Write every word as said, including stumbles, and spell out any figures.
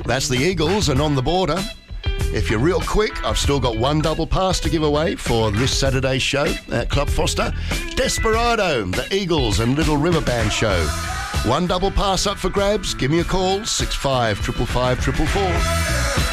That's the Eagles and On the Border. If you're real quick, I've still got one double pass to give away for this Saturday's show at Club Foster. Desperado, the Eagles and Little River Band show. One double pass up for grabs. Give me a call, six five five five five four four four.